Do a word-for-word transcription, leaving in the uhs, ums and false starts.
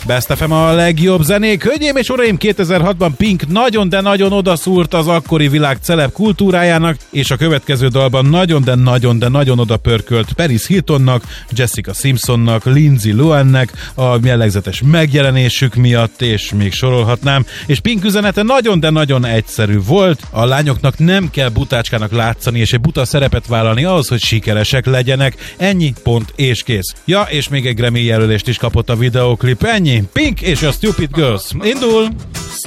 Best ef em a legjobb zenék. Hölgyeim és uraim, kétezer-hatban Pink nagyon, de nagyon odaszúrt az akkori világ celeb kultúrájának, és a következő dalban nagyon, de nagyon, de nagyon odapörkölt Paris Hiltonnak, Jessica Simpsonnak, Lindsay Lohannek a jellegzetes megjelenésük miatt, és még sorolhatnám. És Pink üzenete nagyon, de nagyon egyszerű volt. A lányoknak nem kell butácskának látszani, és egy buta szerepet vállalni ahhoz, hogy sikeresek legyenek. Ennyi, pont és kész. Ja, és még egy Grammy jelölést is kapott a videóklip. Ennyi. Pink és a Stupid Girls. Indul!